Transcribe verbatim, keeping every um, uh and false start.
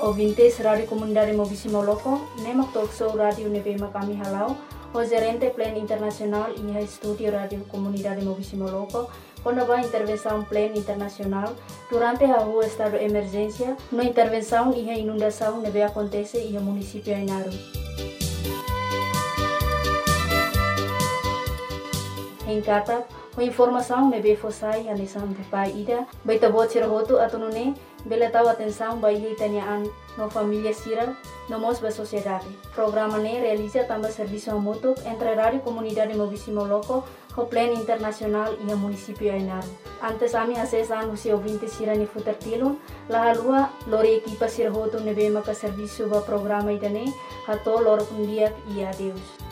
ouvintes Rádio Comunidade Mobisi Moloko, nemak talk show rádio nebema kami halau, o gerente Plan Internacional e estúdio Rádio Comunidade Mobisi Moloko, quando vai intervenção Plan Internacional durante a rua estado de emergência, no intervenção e a inundação nebe acontece e o município Ainaru. Em Katak, a informação nebe fossai a nisan de pai ida, baita bot sirhoto atunune, bela tahu atenção bai hitaniaan no família sira, no mos ba sociedade. Programa ne realiza também serviço mútuo entre Rádio Comunidade Mobisi Moloko, o Plan Internacional e o município Ainaru. Antes ami acesan usi ouvinte sira ni futertilun, la halua lori equipa sirhoto nebe maka serviço ba programa idane, hato lor kundiak e adeus.